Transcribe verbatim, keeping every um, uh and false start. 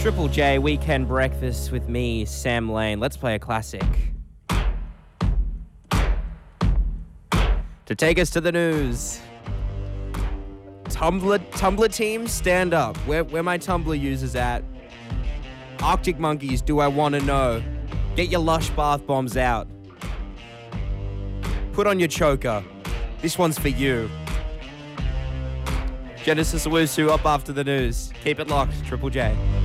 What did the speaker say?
Triple J Weekend Breakfast with me, Sam Lane. Let's play a classic. To take us to the news. Tumblr, Tumblr team, stand up. Where, where my Tumblr users at? Arctic Monkeys, do I want to know? Get your Lush bath bombs out. Put on your choker. This one's for you. Genesis Owusu up after the news. Keep it locked, Triple J.